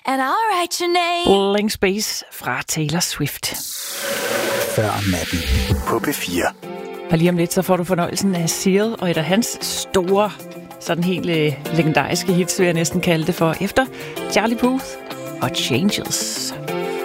and I'll write your name. Blank Space fra Taylor Swift. Før natten på P4. Og lige om lidt, så får du fornøjelsen af Seal og et af hans store, sådan helt legendariske hits, vil jeg næsten kalde det for, efter Charlie Puth og Changes.